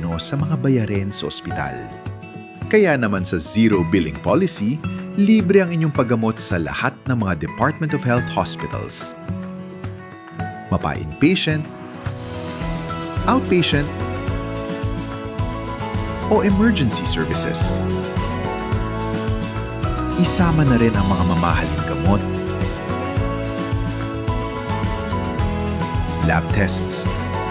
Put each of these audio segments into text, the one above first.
Pilipino sa mga bayarin sa ospital. Kaya naman sa Zero Billing Policy, libre ang inyong paggamot sa lahat ng mga Department of Health hospitals. Mapa-inpatient, outpatient, o emergency services. Isama na rin ang mga mamahaling gamot, lab tests,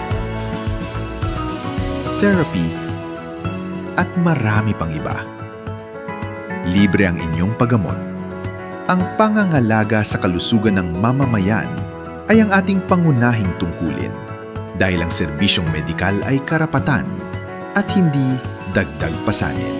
therapy, at marami pang iba. Libre ang inyong paggamot. Ang pangangalaga sa kalusugan ng mamamayan ay ang ating pangunahing tungkulin dahil ang serbisyong medikal ay karapatan at hindi dagdag pasanin.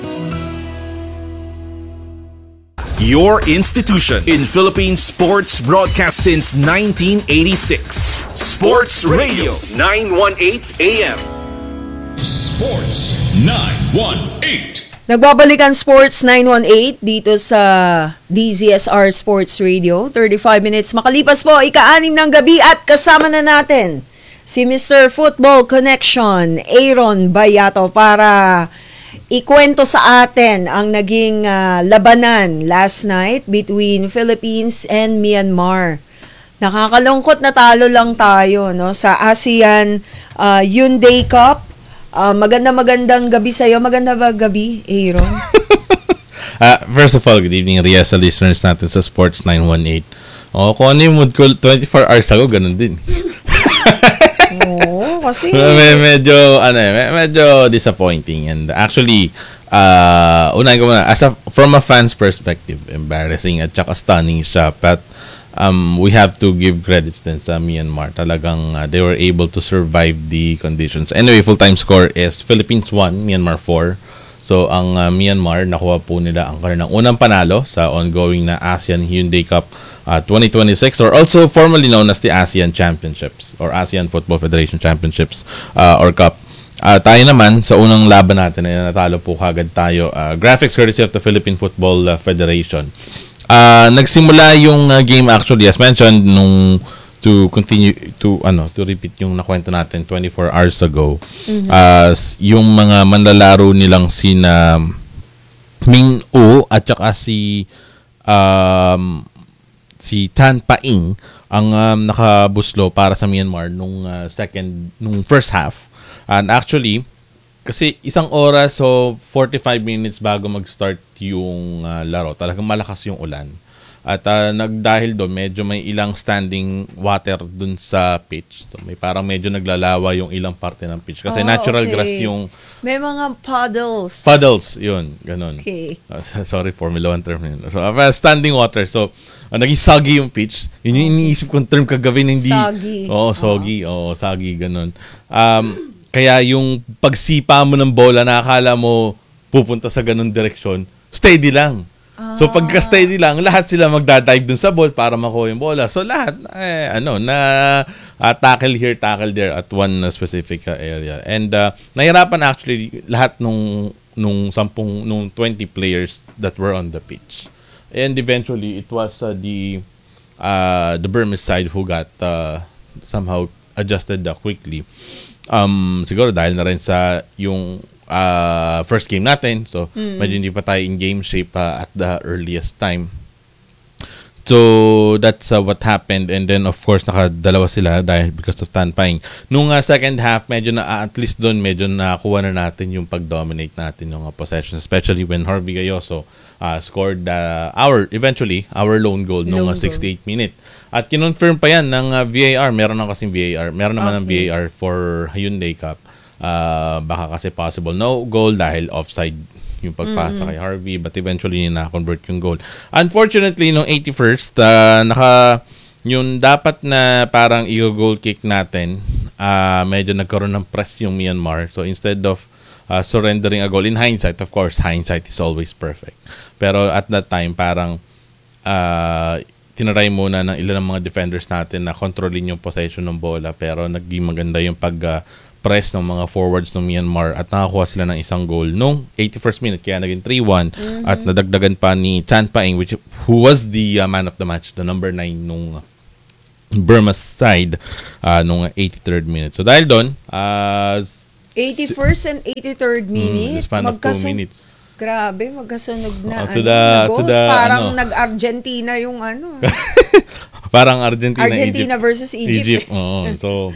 Your institution in Philippine sports broadcast since 1986. Sports Radio 918 AM. Sports 918. Nagbabalik ang Sports 918 dito sa DZSR Sports Radio. 35 minutes makalipas po, ika-6 ng gabi at kasama na natin si Mr. Football Connection, Aaron Bayato, para ikwento sa atin ang naging labanan last night between Philippines and Myanmar. Nakakalungkot na talo lang tayo, no, sa ASEAN Hyundai Cup. Magandang gabi sa'yo. Maganda ba gabi, Aaron? First of all, good evening, Ria, sa listeners natin sa Sports 918. Kung ano yung mood ko 24 hours ago, ganun din. Oo, kasi medyo disappointing. And actually, unahin ko muna, from a fan's perspective, embarrassing at saka stunning siya. But we have to give credits din sa Myanmar. Talagang they were able to survive the conditions. Anyway, full-time score is Philippines 1, Myanmar 4. So, ang Myanmar, nakuha po nila ang kanilang unang panalo sa ongoing na ASEAN Hyundai Cup 2026, or also formerly known as the ASEAN Championships or ASEAN Football Federation Championships or Cup. Tayo naman, sa unang laban natin ay natalo po kagad tayo. Graphics courtesy of the Philippine Football Federation. Nagsimula yung game actually as mentioned to repeat yung nakwento natin 24 hours ago. Yung mga manlalaro nilang sina Min Oh at saka si Tan Paing ang nakabuslo para sa Myanmar nung first half. And actually, kasi isang oras, so 45 minutes bago mag-start yung laro. Talagang malakas yung ulan. At dahil doon, medyo may ilang standing water dun sa pitch. So may parang medyo naglalawa yung ilang parte ng pitch. Kasi natural grass yung... May mga puddles. Puddles, yun. Ganun. Okay. Sorry, Formula 1 term yun. So, standing water. So, naging soggy yung pitch. Yun yung iniisip kong term kagabi na hindi... Soggy. Oo, soggy. Oo, soggy, ganun. Kaya yung pagsipa mo ng bola, nakakala mo pupunta sa ganun direksyon, steady lang. So pagka-steady lang, lahat sila magdadive dun sa ball para makuha yung bola. So lahat, tackle here, tackle there at one specific area. And nahirapan actually lahat nung 20 players that were on the pitch. And eventually, it was the Burmese side who got somehow adjusted quickly. Siguro dahil na rin sa yung first game natin, so medyo hindi pa tayo in game shape at the earliest time. So that's what happened, and then of course nakadalawa sila dahil because of Tan Paing. Nung second half, medyo na at least doon medyo nakuha na natin yung pag-dominate natin ng possession, especially when Harvey Gayoso scored our lone goal nung 68 minute. At kinonfirm pa yan ng VAR. Meron naman ng VAR for Hyundai Cup. Baka kasi possible no goal dahil offside yung pagpasa kay Harvey, but eventually na-convert yung goal. Unfortunately, nung 81st, yung dapat na parang i-goal kick natin, medyo nagkaroon ng press yung Myanmar. So instead of surrendering a goal, in hindsight, of course, hindsight is always perfect. Pero at that time, parang tinaray muna ng ilan ng mga defenders natin na kontrolin yung possession ng bola, pero naging maganda yung pag-press ng mga forwards ng Myanmar at nakakuha sila ng isang goal nung 81st minute, kaya naging 3-1 at nadagdagan pa ni Tan Paing, who was the man of the match, the number 9 nung Burma's side nung 83rd minute. So dahil doon, 81st and 83rd minute. The span of 2 minutes. Grabe, magkasunog na To the parang nag-Argentina yung ano. Parang Argentina versus Egypt. Oo.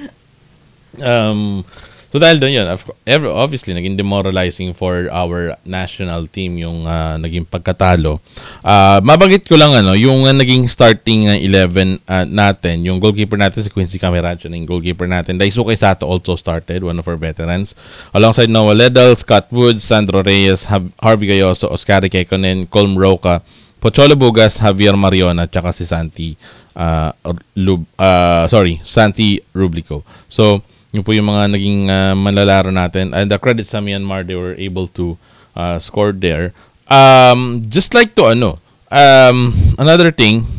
So dahil doon yun, obviously, naging demoralizing for our national team yung naging pagkatalo. Mabanggit ko lang yung naging starting 11 natin, yung goalkeeper natin si Quincy Cameracho, yung goalkeeper natin. Daisuke Sato also started, one of our veterans. Alongside Noah Ledel, Scott Woods, Sandro Reyes, Harvey Gayoso, Oscar Kekkonen, Colm Roca, Pocholo Bugas, Javier Mariona, at saka si Santi Rublico. So, yun po yung mga naging manlalaro natin. And the credit sa Myanmar, they were able to score there. Just like to another thing,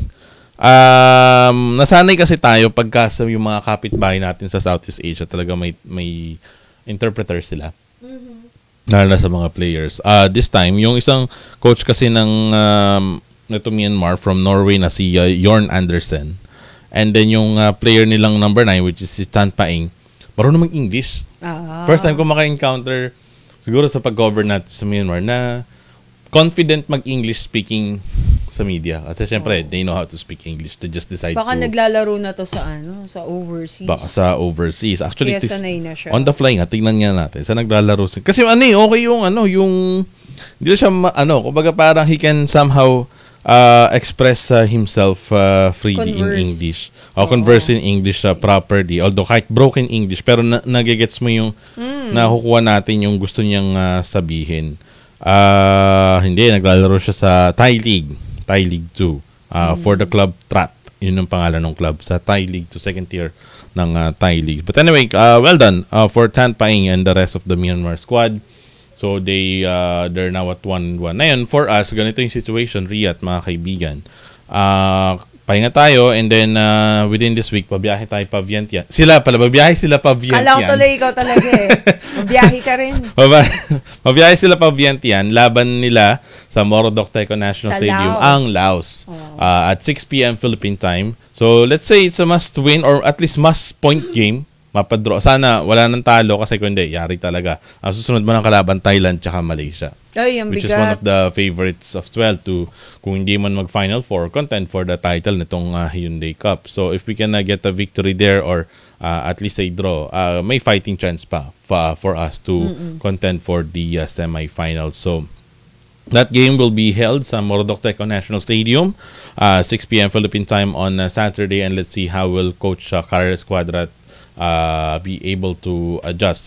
nasanay kasi tayo pagka sa yung mga kapitbahay natin sa Southeast Asia, talaga may interpreters sila. Lalo na sa mga players. This time, yung isang coach kasi ng nito Myanmar from Norway na si Jorn Andersen. And then yung player nilang number 9, which is si Tan Paeng, marunong mag-English. First time ko maka-encounter siguro sa pag-cover natin sa Myanmar na confident mag-English speaking sa media. Kasi syempre, they know how to speak English. They just decide baka to... naglalaro na to sa sa overseas. Baka sa overseas. Actually, kaya sanay na siya. On the fly nga, tingnan nga natin. Sa naglalaro siya. Kasi okay yung... Hindi siya, kumbaga parang he can somehow express himself freely in English. Converse in English properly. Although kahit broken English, pero nagigets mo yung nakukuha natin yung gusto niyang sabihin. Hindi, naglalaro siya sa Thai League 2 for the club Trat. Yun yung pangalan ng club sa Thai League to second tier ng Thai League. But anyway, well done for Tan Paeng and the rest of the Myanmar squad. So they're now at 1-1. Ngayon, for us, ganito yung situation, Ria at mga kaibigan. Pahinga tayo and then within this week, pabiyahe tayo pa Vientiane. Pabiyahe sila pa Vientiane. Kala ko tuloy ikaw talaga Pabiyahe ka rin. Pabiyahe sila pa Vientiane. Laban nila sa Morodok Taiko National Stadium, ang Laos. At 6 p.m. Philippine time. So let's say it's a must win or at least must point game. Mapadraw. Sana wala nang talo kasi kung hindi, yari talaga. Ang susunod mo ng kalaban, Thailand tsaka Malaysia. Which is one of the favorites of 12 to, kung hindi man mag-Final Four, contend for the title nitong Hyundai Cup. So if we can get a victory there or at least a draw, may fighting chance pa for us to contend for the semi-finals. So that game will be held sa Morodok Taiko National Stadium, 6 p.m. Philippine time on Saturday, and let's see how will Coach Carles Cuadrat be able to adjust.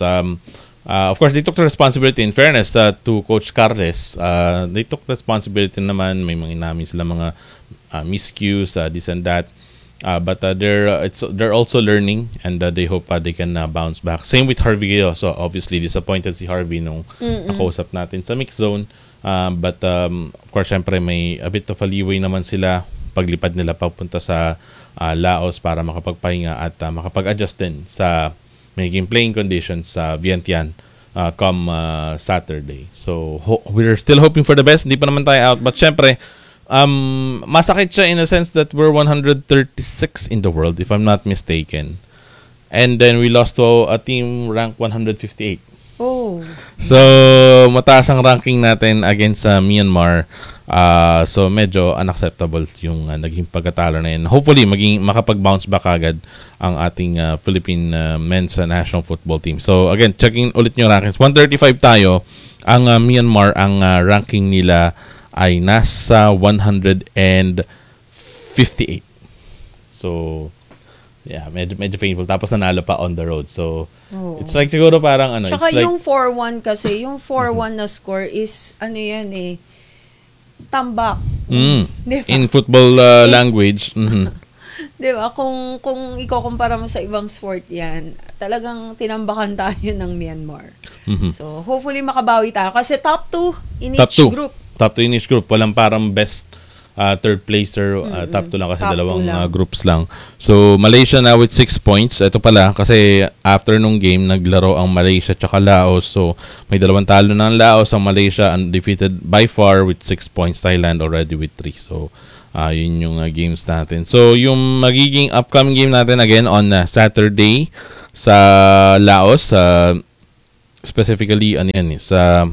Of course, they took the responsibility. In fairness to Coach Carles, they took responsibility naman. May mga namin sila mga miscues, this and that. But they're also learning, and they hope they can bounce back. Same with Harvey Gayo. So obviously disappointed si Harvey nung nakausap natin sa mix zone. But of course, syempre may a bit of a leeway naman sila paglipad nila papunta sa Laos para makapagpahinga at makapag-adjust din sa magiging playing conditions sa Vientiane come Saturday. So we're still hoping for the best. Hindi pa naman tayo out. But syempre, masakit siya in a sense that we're 136 in the world, if I'm not mistaken. And then we lost to a team ranked 158. So, mataas ang ranking natin against Myanmar. So, medyo unacceptable yung naging pagkatalo na yun. Hopefully, makapag-bounce back agad ang ating Philippine men's national football team. So, again, checking ulit yung rankings. 135 tayo. Ang Myanmar, ang ranking nila ay nasa 158. So, yeah, medyo painful. Tapos nanalo pa on the road. So, it's like siguro parang Tsaka it's like, yung 4-1 kasi, yung 4-1 na score is, tambak. Diba? In football language. Diba? Kung ikukumpara mo sa ibang sport yan, talagang tinambakan tayo ng Myanmar. So, hopefully makabawi tayo. Kasi top 2 in each group. Top 2 in each group. Walang parang best third placer, top 2 lang kasi dalawang groups lang. So, Malaysia now with 6 points. Ito pala, kasi after nung game, naglaro ang Malaysia tsaka Laos. So, may dalawang talo ng Laos. Ang Malaysia undefeated by far with 6 points. Thailand already with 3. So, yun yung games natin. So, yung magiging upcoming game natin again on Saturday sa Laos. specifically ano yan, sa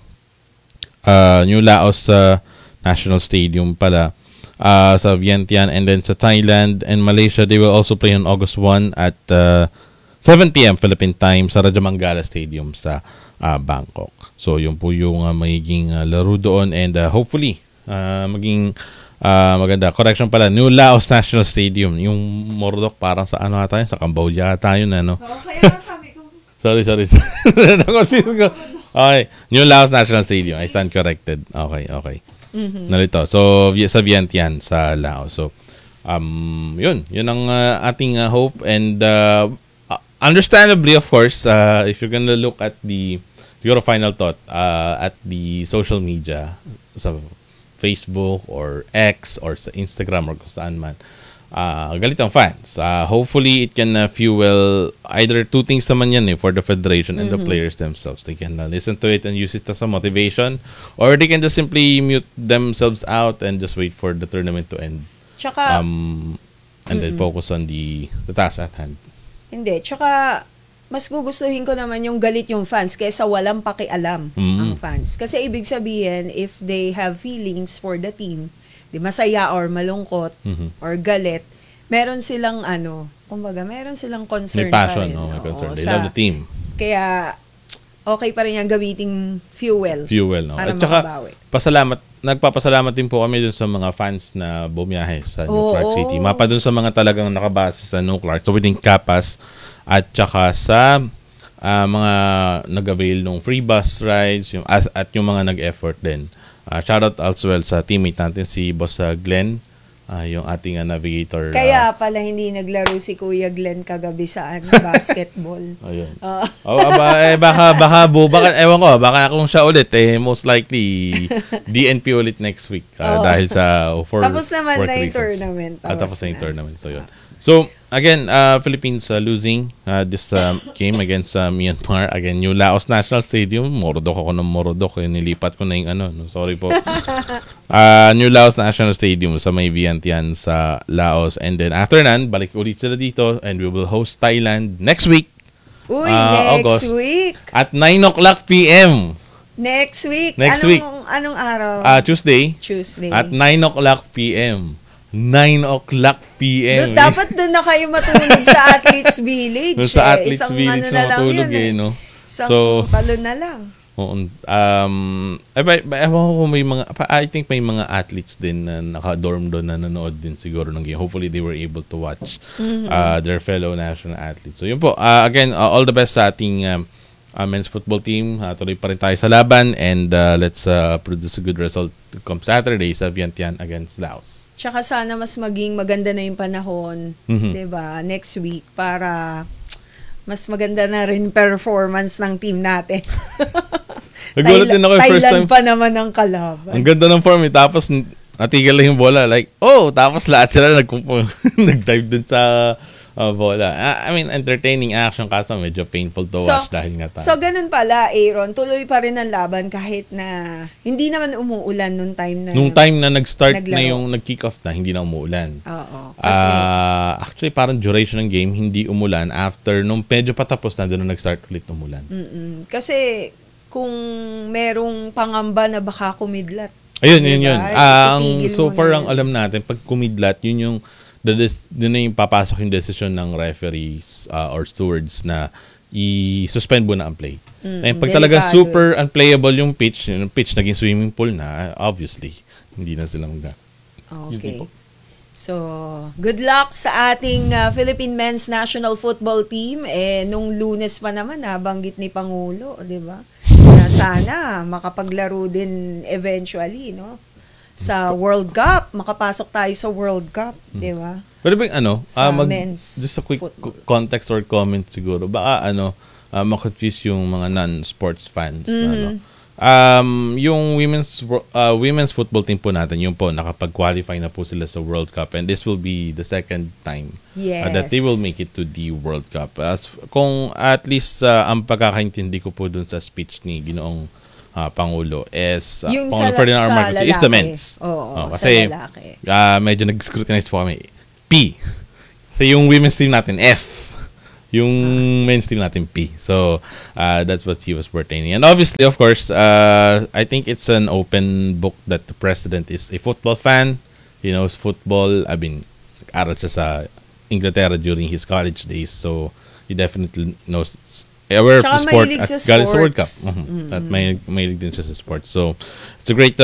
New Laos National Stadium pala, sa Vientiane, and then sa Thailand and Malaysia, they will also play on August 1 at 7 p.m. Philippine time sa Rajamangala Stadium sa Bangkok. So yun po yung magiging laro doon, and hopefully maging maganda. Correction pala, New Laos National Stadium. Yung Morodok parang sa ano tayo, sa Cambodia tayo na, no? Okay, sabi ko. Sorry. Na-confuse ko. Okay, New Laos National Stadium. I stand corrected. Okay. Nalito. So sa Vientiane sa Laos. So yun ang ating hope, and understandably, of course, if you're gonna look at your final thought at the social media, sa Facebook or X or sa Instagram or kung saan man, galit ang fans. Hopefully, it can fuel either two things naman yan for the federation and the players themselves. They can listen to it and use it as a motivation, or they can just simply mute themselves out and just wait for the tournament to end. Tsaka, and then focus on the task at hand. hindi. Tsaka, mas gugustuhin ko naman yung galit yung fans kaysa walang pakialam ang fans. Kasi ibig sabihin, if they have feelings for the team, di masaya or malungkot or galit, meron silang kumbaga, meron silang concern May passion, pa rin. may concern. Oo, They love the team. Kaya, okay pa rin yung gamiting fuel. No? Para At saka, makabawi. nagpapasalamat din po kami dun sa mga fans na bumiyahe sa New Clark City. Mapa dun sa mga talagang nakabase sa New Clark. So, within Capas, at saka sa mga nag-avail ng free bus rides, at yung mga nag-effort din. Shoutout as well sa teammate natin, si Boss Glenn, yung ating navigator. Kaya pala hindi naglaro si Kuya Glenn kagabi sa basketball. Ayun. Baka ewan ko, baka kung siya ulit, most likely DNP ulit next week dahil sa tapos naman work na yung reasons. tournament. Tapos na yung tournament. So yun. So again, Philippines losing this game against Myanmar. Again, New Laos National Stadium. Morodok ako ng Morodok. Nilipat ko na yung no, sorry po. New Laos National Stadium sa may Vientiane sa Laos. And then after nan, balik ulit sila dito, and we will host Thailand next week. Uy, next August, week. At 9 o'clock p.m. Next week. Next week. Anong araw? Tuesday. At 9 o'clock p.m. 9 o'clock p.m. Dapat doon na kayo matulog sa Athletes Village. Doon sa Athletes Isang Village na na matulog no? Isang balon na lang. Ewan ko may mga, I think may mga athletes din na naka-dorm doon na nanonood din siguro ng game. Hopefully they were able to watch their fellow national athletes. So yun po, again, all the best sa ating men's football team. Tuloy pa rin tayo sa laban, and let's produce a good result come Saturday sa Vientiane against Laos. Tsaka sana mas maging maganda na yung panahon, 'di ba? Next week para mas maganda na rin performance ng team natin. Nagulat din ako yung first time. Thailand pa naman ang kalaban. Ang ganda ng form tapos natigil lang yung bola, like tapos lahat sila nag-dive dun sa bola. I mean, entertaining action, kaso medyo painful to watch dahil nga tayo. So, ganun pala, Aaron. Tuloy pa rin ang laban kahit na hindi naman umuulan nung time na nag-start naglaro. na yung nag-kick off na, hindi na umuulan. Oo. Actually, parang duration ng game, hindi umulan. After, nung medyo patapos na, doon na nag-start ulit umulan. Kasi, kung merong pangamba na baka kumidlat. Ayun, diba? yun. So far, ang alam natin, pag kumidlat, yun yung doon na yung papasok yung decision ng referees or stewards na i-suspend muna ang play. And pag talaga super unplayable yung pitch naging swimming pool na, obviously, hindi na silang Okay. So, good luck sa ating Philippine Men's National Football Team. Nung Lunes pa naman, nabanggit ni Pangulo, di ba? Na sana makapaglaro din eventually, no? Sa World Cup, makapasok tayo sa World Cup, di ba? Pero bang men's just a quick football. context or comment siguro. Baka ma-confuse yung mga non-sports fans. Yung women's football team po natin, yung po, nakapag-qualify na po sila sa World Cup, and this will be the second time that they will make it to the World Cup. Kung at least ang pagkakaintindi ko po dun sa speech ni Ginoong Pangulo is Pangulo Ferdinand R. Marcos is the men's. Kasi medyo nag-scrutinize po kami. P. Kasi yung women's team natin, F. Yung mainstream natin P. So, that's what he was pertaining. And obviously, of course, I think it's an open book that the president is a football fan. He knows football. I mean, nag-aral siya sa Inglaterra during his college days. So, he definitely knows aware of the sport mahilig at sa galing sa World Cup. sports. At mahilig din siya sa sports. So, it's a great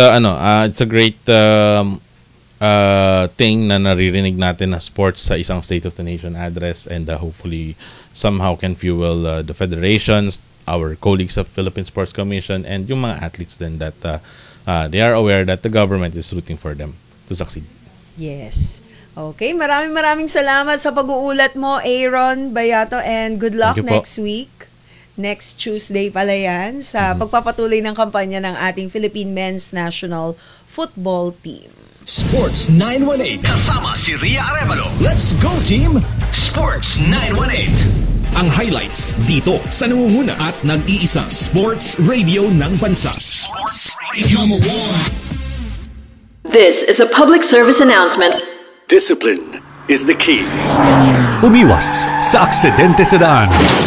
thing na naririnig natin na sports sa isang State of the Nation address, and hopefully somehow can fuel the federations, our colleagues of Philippine Sports Commission, and yung mga athletes din that they are aware that the government is rooting for them to succeed. Yes. Okay, maraming salamat sa pag-uulat mo, Aaron Bayato, and good luck Thank you po. next week. Next Tuesday pala yan sa pagpapatuloy ng kampanya ng ating Philippine Men's National Football Team. Sports 918 kasama si Ria Arevalo. Let's go team! Sports 918. Ang highlights dito sa nangunguna at nag-iisang sports radio ng bansa. Sports Radio Number 1. This is a public service announcement. Discipline is the key. Umiwas sa aksidente sa daan.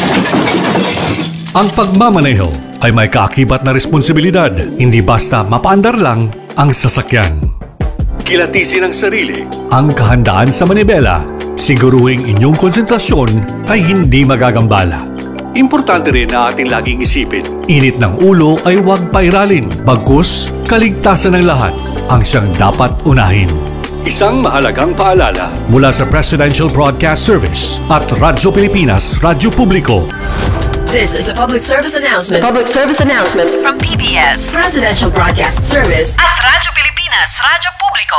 Ang pagmamaneho ay may kaakibat na responsibilidad, hindi basta mapaandar lang ang sasakyan. Kilatisin ang sarili. Ang kahandaan sa manibela, siguruhing inyong konsentrasyon ay hindi magagambala. Importante rin na ating laging isipin, init ng ulo ay huwag pairalin, bagkus kaligtasan ng lahat ang siyang dapat unahin. Isang mahalagang paalala mula sa Presidential Broadcast Service at Radyo Pilipinas, Radyo Publiko. This is a public service announcement Public service announcement. from PBS, Presidential Broadcast Service at Radyo Pilipinas, Radyo Publiko.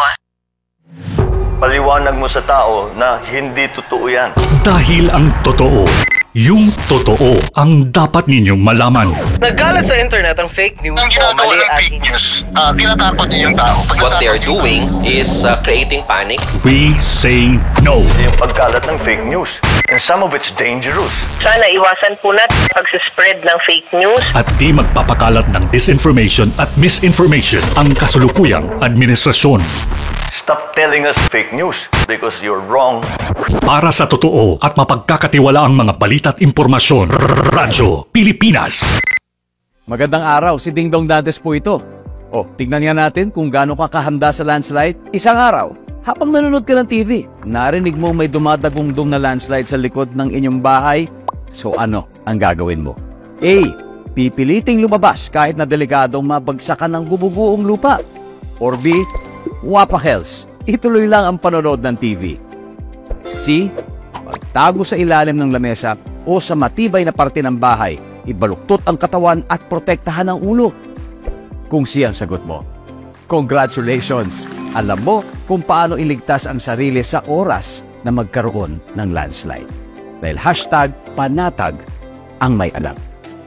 Paliwanag mo sa tao na hindi totoo yan. Dahil ang totoo, yung totoo ang dapat ninyong malaman. Nagkalat sa internet ang fake news Ang o ginagawa mali ng at fake news, tinatakot niyo yung tao. what they are doing is creating panic. We say no. Yung pagkalat ng fake news. And some of it's dangerous. Sana iwasan po natin pag-spread ng fake news. At di magpapakalat ng disinformation at misinformation ang kasulukuyang administrasyon. Stop telling us fake news because you're wrong. Para sa totoo at mapagkakatiwalaang mga balita at impormasyon, Radyo Pilipinas. Magandang araw, si Ding Dong Dantes po ito. O, tignan nga natin kung gaano ka kahanda sa landslide. Isang araw, habang nanonood ka ng TV, narinig mo may dumadagungdong na landslide sa likod ng inyong bahay. So ano ang gagawin mo? A. Pipiliting lumabas kahit na delikadong mabagsakan ng bububuong lupa. Or B. Wapakels, ituloy lang ang panonood ng TV. C. Magtago sa ilalim ng lamesa o sa matibay na parte ng bahay, ibaluktot ang katawan at protektahan ang ulo. Kung C ang sagot mo, congratulations! Alam mo kung paano iligtas ang sarili sa oras na magkaroon ng landslide. Dahil #panatag ang may alam.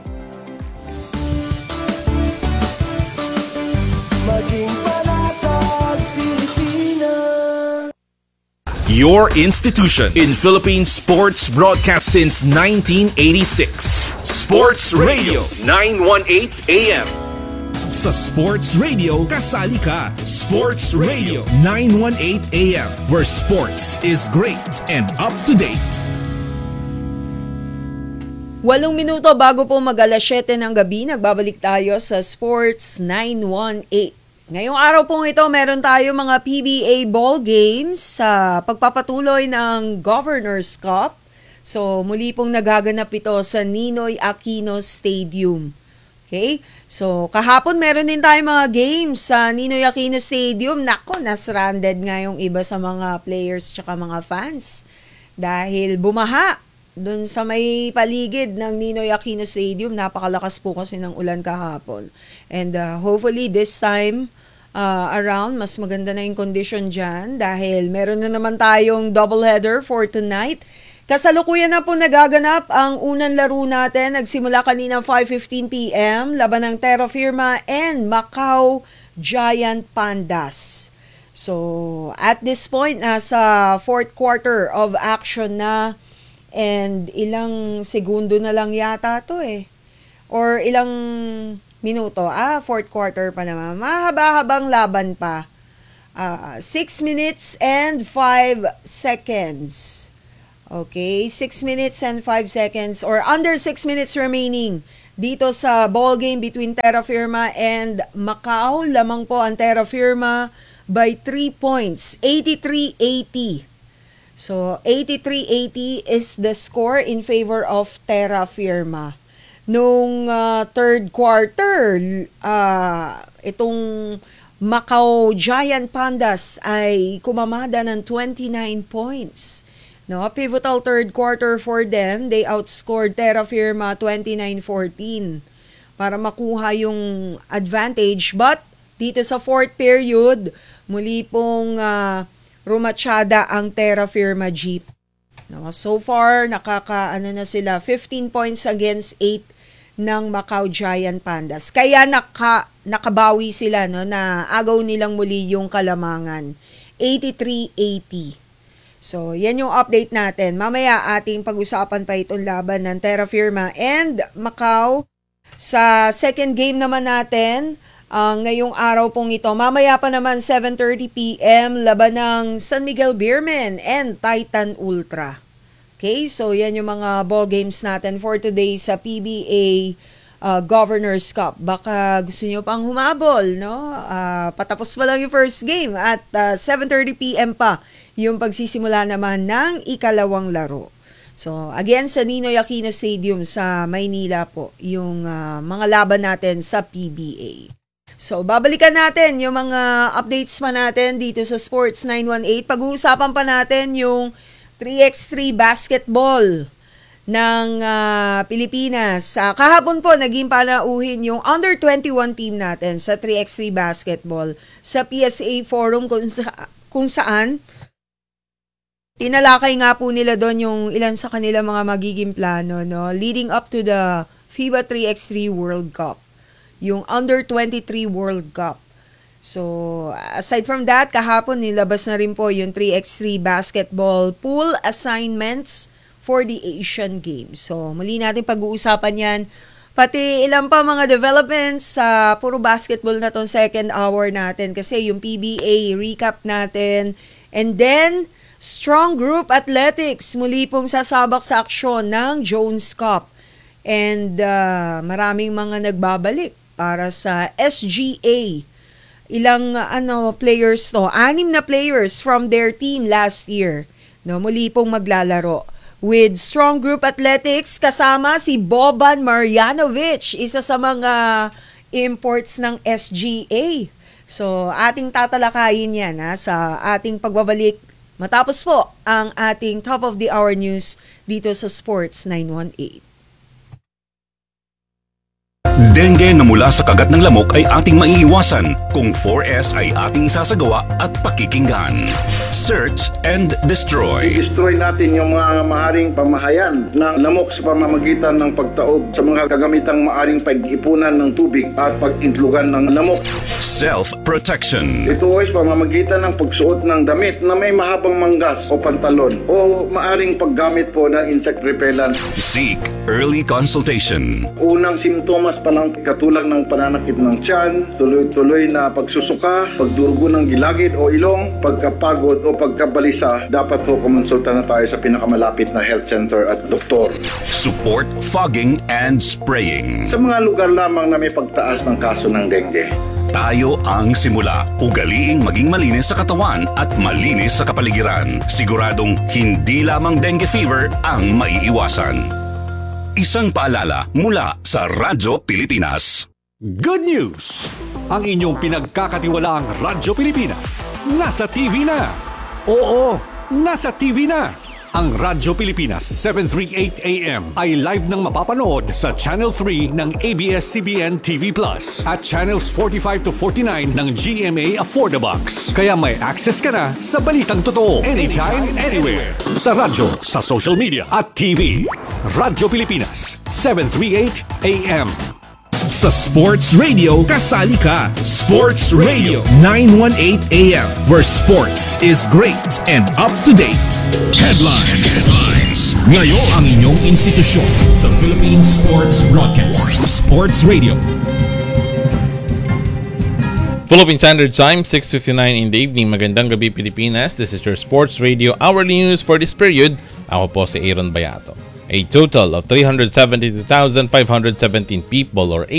Your institution in Philippine sports broadcast since 1986. Sports Radio 918 AM. Sa Sports Radio, kasali ka. Sports Radio 918 AM, where sports is great and up to date. 8 minuto bago po mag-alas 7 ng gabi, nagbabalik tayo sa Sports 918. Ngayong araw pong ito, meron tayo mga PBA ball games sa pagpapatuloy ng Governor's Cup. So, muli pong nagaganap ito sa Ninoy Aquino Stadium. Okay? So, kahapon meron din tayo mga games sa Ninoy Aquino Stadium. Nako, nasranded nga yung iba sa mga players tsaka mga fans. Dahil bumaha doon sa may paligid ng Ninoy Aquino Stadium. Napakalakas po kasi ng ulan kahapon. And hopefully this time around, mas maganda na yung condition dyan dahil meron na naman tayong doubleheader for tonight. Kasalukuyan na po nagaganap ang unang laro natin. Nagsimula kanina 5:15 p.m. laban ng Terra Firma and Macau Giant Pandas. So, at this point, nasa fourth quarter of action na and ilang segundo na lang yata to or ilang minuto. Fourth quarter pa naman. Mahaba-habang laban pa. 6 minutes and 5 seconds. Okay, 6 minutes and 5 seconds or under 6 minutes remaining dito sa ball game between Terra Firma and Macau. Lamang po ang Terra Firma by 3 points, 83-80. So, 83-80 is the score in favor of Terra Firma. Nung third quarter, itong Macau Giant Pandas ay kumamada ng 29 points. No, pivotal third quarter for them. They outscored Terra Firma 29-14 para makuha yung advantage. But dito sa fourth period, muli pong rumatsyada ang Terra Firma Jeep. No, so far, na sila 15 points against 8 ng Macau Giant Pandas. Kaya nakabawi sila, no, na agaw nilang muli yung kalamangan. 83-80. So, yan yung update natin. Mamaya ating pag-usapan pa itong laban ng Terra Firma and Macau. Sa second game naman natin, ngayong araw pong ito, mamaya pa naman 7:30 p.m. laban ng San Miguel Beermen and Titan Ultra. Okay, so yan yung mga ball games natin for today sa PBA Governors Cup. Baka gusto nyo pang humabol, no? Patapos pa lang yung first game at 7:30 p.m. pa yung pagsisimula naman ng ikalawang laro. So, again, sa Ninoy Aquino Stadium sa Maynila po, yung mga laban natin sa PBA. So, babalikan natin yung mga updates pa natin dito sa Sports 918. Pag-uusapan pa natin yung 3x3 basketball ng Pilipinas. Kahapon po, naging panauhin yung under 21 team natin sa 3x3 basketball sa PSA Forum kung saan tinalakay nga po nila doon yung ilan sa kanila mga magiging plano, no, leading up to the FIBA 3x3 World Cup, yung under 23 World Cup. So, aside from that, kahapon nilabas na rin po yung 3x3 basketball pool assignments for the Asian Games. So, muli natin pag-uusapan yan. Pati ilang pa mga developments sa puro basketball na tong second hour natin kasi yung PBA recap natin. And then, Strong Group Athletics muli pong sasabak sa aksyon ng Jones Cup. And maraming mga nagbabalik para sa SGA. Ilang players to, 6 na players from their team last year, no, muli pong maglalaro. With Strong Group Athletics, kasama si Boban Marjanovic, isa sa mga imports ng SGA. So, ating tatalakayin yan sa ating pagbabalik matapos po ang ating top of the hour news dito sa Sports 918. Dengue na mula sa kagat ng lamok ay ating maiiwasan kung 4S ay ating isasagawa at pakikinggan. Search and destroy. I-destroy natin yung mga maaring pamahayan ng lamok sa pamamagitan ng pagtaob sa mga kagamitang maaring pag-ipunan ng tubig at pag-intlugan ng lamok. Self-protection. Ito ay pamamagitan ng pagsuot ng damit na may mahabang manggas o pantalon o maaring paggamit po ng insect repellent. Seek early consultation. Unang simptomas pa lang katulad ng pananakit ng tiyan, tuloy-tuloy na pagsusuka, pagdurugo ng gilagid o ilong, pagkapagod o pagkabalisa, dapat po kumonsulta na tayo sa pinakamalapit na health center at doktor. Support fogging and spraying. Sa mga lugar lamang na may pagtaas ng kaso ng dengue. Tayo ang simula. Ugaliing maging malinis sa katawan at malinis sa kapaligiran. Siguradong hindi lamang dengue fever ang maiiwasan. Isang paalala mula sa Radyo Pilipinas. Good news! Ang inyong pinagkakatiwalaang Radyo Pilipinas nasa TV na. Oo, nasa TV na. Ang Radyo Pilipinas 738 AM ay live nang mapapanood sa Channel 3 ng ABS-CBN TV Plus at Channels 45 to 49 ng GMA Affordabox. Kaya may access ka na sa balitang totoo anytime, anywhere. Sa radyo, sa social media at TV. Radyo Pilipinas 738 AM. Sa Sports Radio, kasali ka. Sports Radio 918 AM, where sports is great and up to date. Headlines. Ngayon, ang inyong institusyon sa Philippine Sports Broadcast. Sports Radio. Philippine Standard Time, 6:59 in the evening. Magandang gabi, Pilipinas. This is your Sports Radio Hourly News for this period. Ako po si Aaron Bayato. A total of 372,517 people or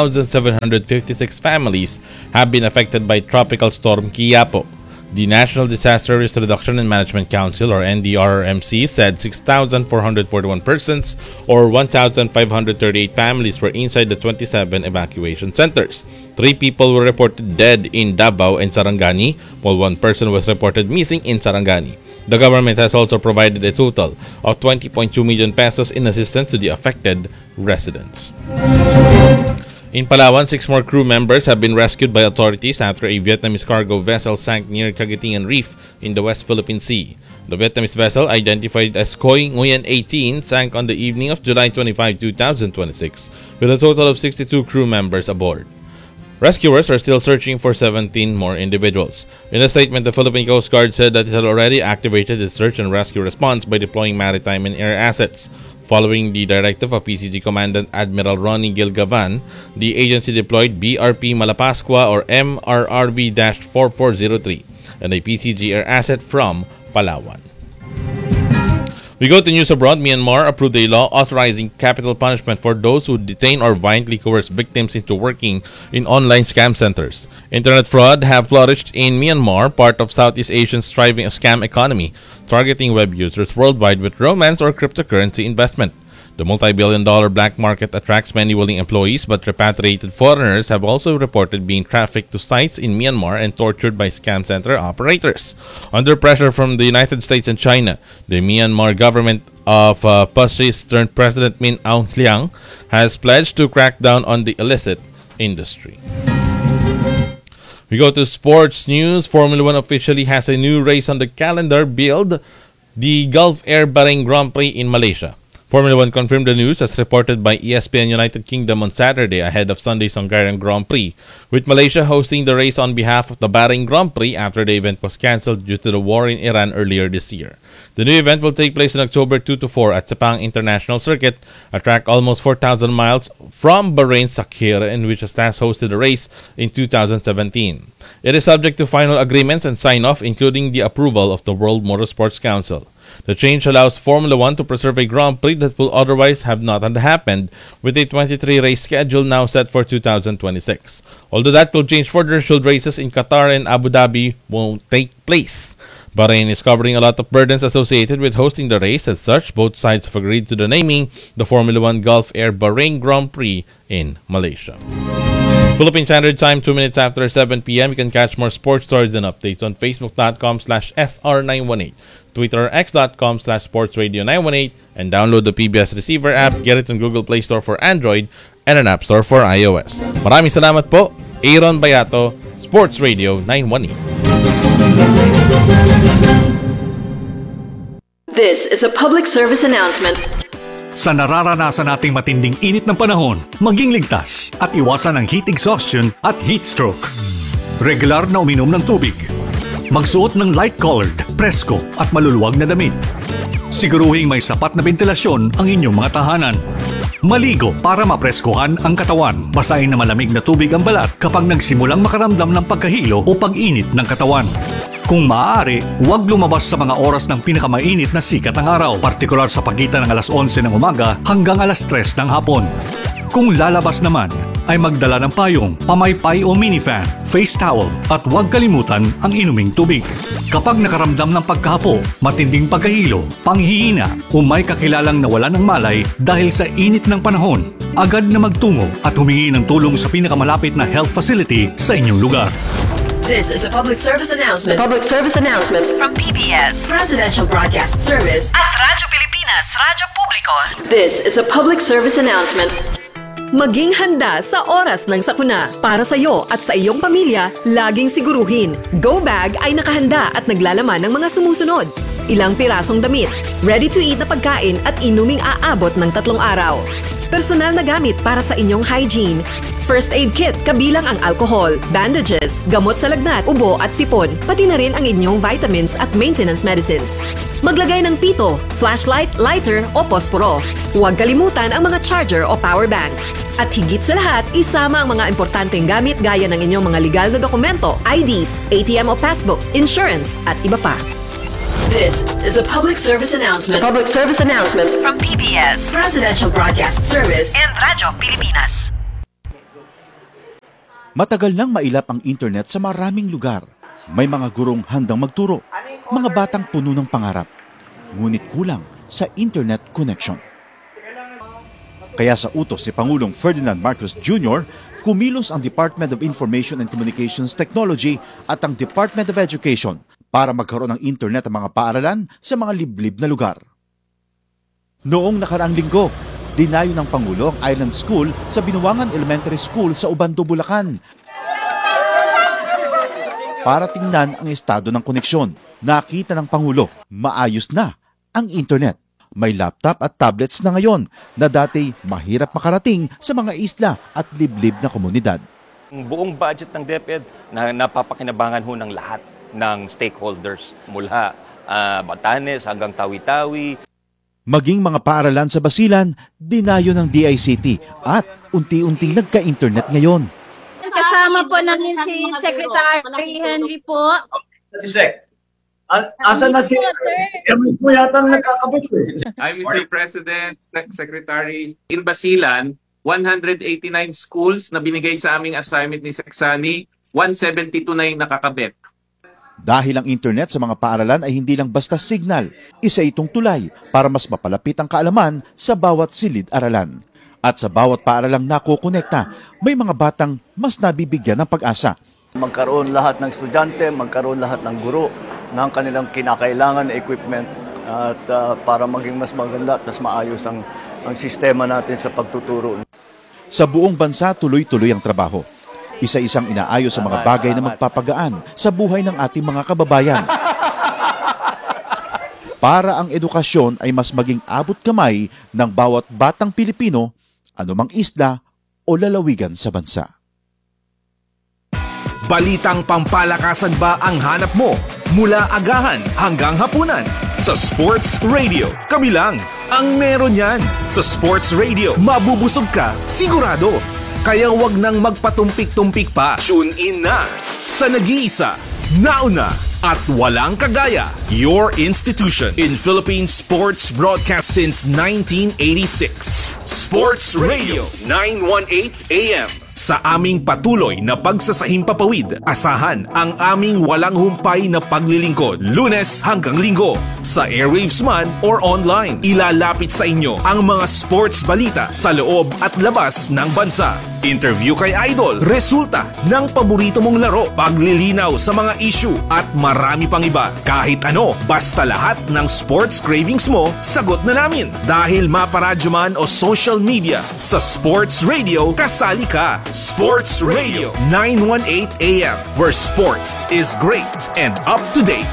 80,756 families have been affected by Tropical Storm Quiapo. The National Disaster Risk Reduction and Management Council or NDRRMC said 6,441 persons or 1,538 families were inside the 27 evacuation centers. 3 people were reported dead in Davao and Sarangani, while 1 person was reported missing in Sarangani. The government has also provided a total of 20.2 million pesos in assistance to the affected residents. In Palawan, 6 more crew members have been rescued by authorities after a Vietnamese cargo vessel sank near Cagatingan Reef in the West Philippine Sea. The Vietnamese vessel, identified as Khoi Nguyen 18, sank on the evening of July 25, 2026, with a total of 62 crew members aboard. Rescuers are still searching for 17 more individuals. In a statement, the Philippine Coast Guard said that it had already activated its search and rescue response by deploying maritime and air assets. Following the directive of PCG Commandant Admiral Ronnie Gilgavan, the agency deployed BRP Malapascua or MRRV-4403 and a PCG air asset from Palawan. We go to news abroad. Myanmar approved a law authorizing capital punishment for those who detain or violently coerce victims into working in online scam centers. Internet fraud have flourished in Myanmar, part of Southeast Asia's thriving scam economy, targeting web users worldwide with romance or cryptocurrency investment. The multi-billion-dollar black market attracts many willing employees, but repatriated foreigners have also reported being trafficked to sites in Myanmar and tortured by scam center operators. Under pressure from the United States and China, the Myanmar government of Fascist-turned-President Min Aung Hlaing has pledged to crack down on the illicit industry. We go to sports news. Formula 1 officially has a new race on the calendar, billed the Gulf Air Bahrain Grand Prix in Malaysia. Formula 1 confirmed the news as reported by ESPN United Kingdom on Saturday ahead of Sunday's Hungarian Grand Prix, with Malaysia hosting the race on behalf of the Bahrain Grand Prix after the event was cancelled due to the war in Iran earlier this year. The new event will take place on October 2 to 4 at Sepang International Circuit, a track almost 4,000 miles from Bahrain's Sakhir, in which has last hosted a race in 2017. It is subject to final agreements and sign-off, including the approval of the World Motorsports Council. The change allows Formula 1 to preserve a Grand Prix that will otherwise have not happened, with a 23-race schedule now set for 2026. Although that will change further should races in Qatar and Abu Dhabi won't take place. Bahrain is covering a lot of burdens associated with hosting the race. As such, both sides have agreed to the naming the Formula 1 Gulf Air Bahrain Grand Prix in Malaysia. Philippine Standard Time, 2 minutes after 7 p.m. You can catch more sports stories and updates on Facebook.com/SR918, Twitter or X.com/SportsRadio918, and download the PBS Receiver app. Get it on Google Play Store for Android and an App Store for iOS. Maraming salamat po. Aaron Bayato, Sports Radio 918. This is a public service announcement. Sa nararanasan nating matinding init ng panahon, maging ligtas at iwasan ang heat exhaustion at heat stroke. Regular na uminom ng tubig. Magsuot ng light-colored, presko at maluluwag na damit. Siguruhing may sapat na ventilasyon ang inyong mga tahanan. Maligo para mapreskuhan ang katawan. Basahin na malamig na tubig ang balat kapag nagsimulang makaramdam ng pagkahilo o pag-init ng katawan. Kung maaari, huwag lumabas sa mga oras ng pinakamainit na sikat ng araw, partikular sa pagitan ng alas 11 ng umaga hanggang alas 3 ng hapon. Kung lalabas naman, ay magdala ng payong, pamaypay o minifan, face towel at huwag kalimutan ang inuming tubig. Kapag nakaramdam ng pagkahapo, matinding pagkahilo, panghihina o may kakilalang nawala ng malay dahil sa init ng panahon, agad na magtungo at humingi ng tulong sa pinakamalapit na health facility sa inyong lugar. This is a public service announcement. Public service announcement From PBS, Presidential Broadcast Service at Radyo Pilipinas, Radyo Publiko. This is a public service announcement. Maging handa sa oras ng sakuna. Para sa iyo at sa iyong pamilya, laging siguruhin, Go Bag ay nakahanda at naglalaman ng mga sumusunod. Ilang pirasong damit, ready-to-eat na pagkain at inuming aabot ng 3 araw. Personal na gamit para sa inyong hygiene. First aid kit kabilang ang alcohol, bandages, gamot sa lagnat, ubo at sipon, pati na rin ang inyong vitamins at maintenance medicines. Maglagay ng pito, flashlight, lighter o posporo. Huwag kalimutan ang mga charger o power bank. At higit sa lahat, isama ang mga importanteng gamit gaya ng inyong mga legal na dokumento, IDs, ATM o passbook, insurance at iba pa. This is a public service announcement. Public service announcement From PBS, Presidential Broadcast Service, and Radyo Pilipinas. Matagal nang mailap ang internet sa maraming lugar. May mga gurong handang magturo, mga batang puno ng pangarap. Ngunit kulang sa internet connection. Kaya sa utos ni Pangulong Ferdinand Marcos Jr., kumilos ang Department of Information and Communications Technology at ang Department of Education para magkaroon ng internet ang mga paaralan sa mga liblib na lugar. Noong nakaraang linggo, dinayo ng Pangulo ang Island School sa Binuangan Elementary School sa Ubando, Bulacan para tingnan ang estado ng koneksyon. Nakita ng Pangulo, maayos na ang internet. May laptop at tablets na ngayon na dati mahirap makarating sa mga isla at liblib na komunidad. Ang buong budget ng DepEd na napapakinabangan ho ng lahat ng stakeholders mula Batanes hanggang Tawi-Tawi. Maging mga paaralan sa Basilan, dinayo ng DICT at unti-unting nagka-internet ngayon. Kasama po namin si Secretary Henry po. Si Sec. Asan na si Hermes mo yata nagkakabit eh. I'm Mr. President, Secretary. In Basilan, 189 schools na binigay sa aming assignment ni Seksani, 172 na yung nakakabit. Dahil ang internet sa mga paaralan ay hindi lang basta signal, isa itong tulay para mas mapalapit ang kaalaman sa bawat silid-aralan. At sa bawat paaralang nakokonekta, may mga batang mas nabibigyan ng pag-asa. Magkaroon lahat ng estudyante, magkaroon lahat ng guro ng kanilang kinakailangan na equipment at para maging mas maganda at mas maayos ang sistema natin sa pagtuturo. Sa buong bansa, tuloy-tuloy ang trabaho. Isa-isang inaayos sa mga bagay na magpapagaan sa buhay ng ating mga kababayan. Para ang edukasyon ay mas maging abot kamay ng bawat batang Pilipino, anumang isla o lalawigan sa bansa. Balitang pampalakasan ba ang hanap mo? Mula agahan hanggang hapunan. Sa Sports Radio, kami lang ang meron yan. Sa Sports Radio, mabubusog ka, sigurado. Kaya wag nang magpatumpik-tumpik pa. Tune in na sa nag-iisa, nauna at walang kagaya. Your institution in Philippine sports broadcast since 1986. Sports Radio 918 AM. Sa aming patuloy na pagsasahimpapawid, asahan ang aming walang humpay na paglilingkod. Lunes hanggang Linggo. Sa airwaves man or online, ilalapit sa inyo ang mga sports balita sa loob at labas ng bansa. Interview kay Idol, resulta ng paborito mong laro, paglilinaw sa mga issue at marami pang iba. Kahit ano, basta lahat ng sports cravings mo, sagot na namin. Dahil maparadyo man o social media, sa Sports Radio, kasali ka. Sports Radio 918 AM, where sports is great and up to date.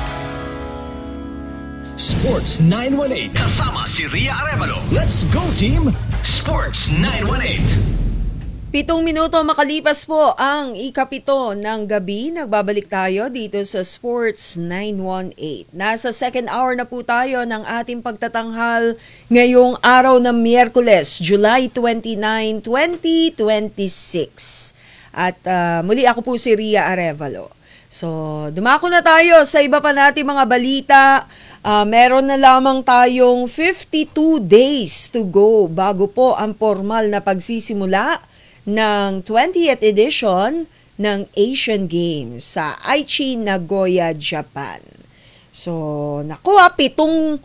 Sports 918. Kasama si Ria Arevalo. Let's go team! Sports 918. 7 minuto makalipas po ang ikapito ng gabi. Nagbabalik tayo dito sa Sports 918. Nasa second hour na po tayo ng ating pagtatanghal ngayong araw ng Miyerkules, July 29, 2026. At muli ako po si Ria Arevalo. So, dumako na tayo sa iba pa nating mga balita. Meron na lamang tayong 52 days to go bago po ang formal na pagsisimula ng 20th edition ng Asian Games sa Aichi, Nagoya, Japan. So, naku pitong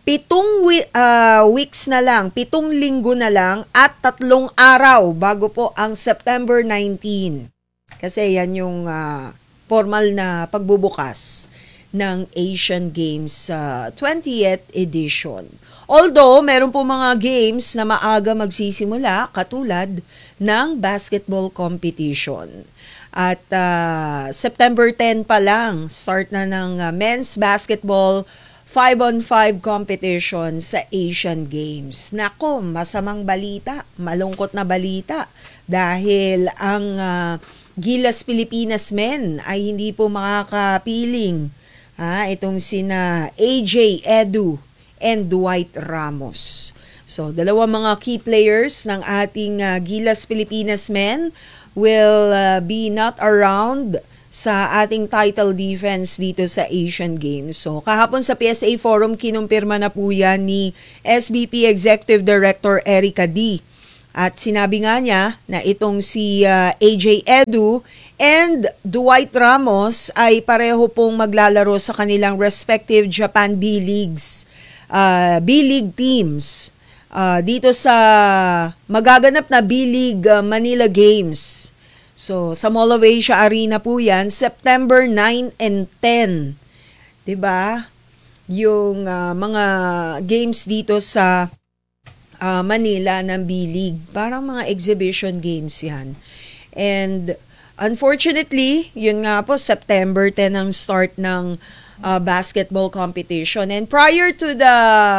weeks na lang, 7 linggo na lang at 3 araw bago po ang September 19. Kasi yan yung formal na pagbubukas ng Asian Games 20th edition. Although, meron po mga games na maaga magsisimula katulad ng basketball competition. At September 10 pa lang, start na ng men's basketball 5-on-5 competition sa Asian Games. Nako, masamang balita, malungkot na balita dahil ang Gilas Pilipinas men ay hindi po makakapiling. Itong sina AJ Edu and Dwight Ramos. So, dalawang mga key players ng ating Gilas Pilipinas men will be not around sa ating title defense dito sa Asian Games. So, kahapon sa PSA Forum, kinumpirma na po yan ni SBP Executive Director Erica D. At sinabi nga niya na itong si AJ Edu and Dwight Ramos ay pareho pong maglalaro sa kanilang respective Japan B-Leagues, B-League teams. Dito sa magaganap na B-League Manila Games. So, sa Mall of Asia Arena po yan, September 9 and 10. 'Di ba? Yung mga games dito sa Manila ng B-League. Parang mga exhibition games yan. And unfortunately, yun nga po, September 10 ang start ng basketball competition. And prior to the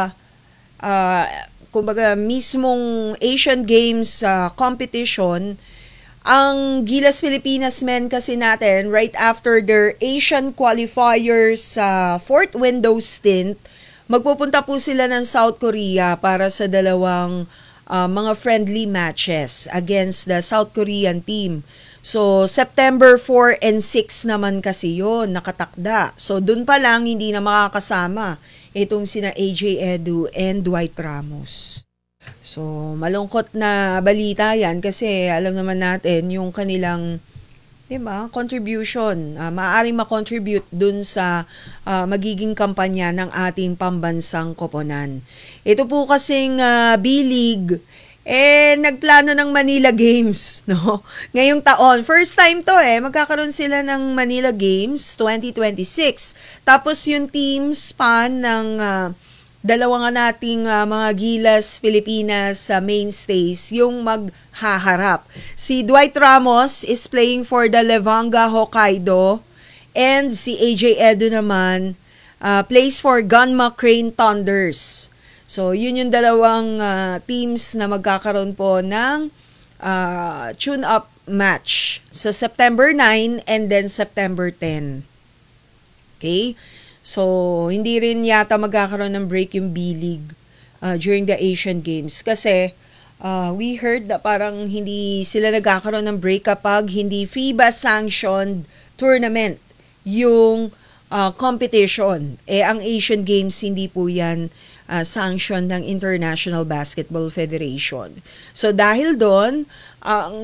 kumbaga mismong Asian Games competition, ang Gilas Pilipinas men kasi natin, right after their Asian qualifiers sa fourth window stint, magpupunta po sila ng South Korea para sa dalawang mga friendly matches against the South Korean team. So, September 4 and 6 naman kasi yon nakatakda. So, dun pa lang hindi na makakasama itong sina AJ Edu and Dwight Ramos. So, malungkot na balita yan kasi alam naman natin yung kanilang, diba, contribution. Maaaring makontribute dun sa magiging kampanya ng ating pambansang koponan. Ito po kasing B-League, nagplano ng Manila Games, no? Ngayong taon, first time to magkakaroon sila ng Manila Games 2026. Tapos yung team span ng dalawa nga nating mga Gilas Pilipinas mainstays yung maghaharap. Si Dwight Ramos is playing for the Levanga Hokkaido and si AJ Edu naman plays for Gunma Crane Thunders. So, yun yung dalawang teams na magkakaroon po ng tune-up match sa September 9 and then September 10. Okay? So, hindi rin yata magkakaroon ng break yung B-League during the Asian Games. Kasi, we heard na parang hindi sila nagkakaroon ng break kapag hindi FIBA-sanctioned tournament yung competition. Ang Asian Games, hindi po yan sanctioned ng International Basketball Federation. So, dahil doon, ang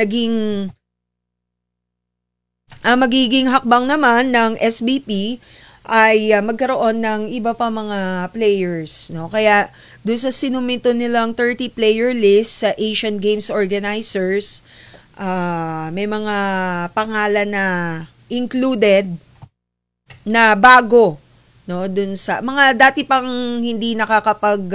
magiging hakbang naman ng SBP ay magkaroon ng iba pa mga players, no? Kaya doon sa sinumito nilang 30-player list sa Asian Games organizers, may mga pangalan na included na bago, no? Doon sa mga dati pang hindi nakakapag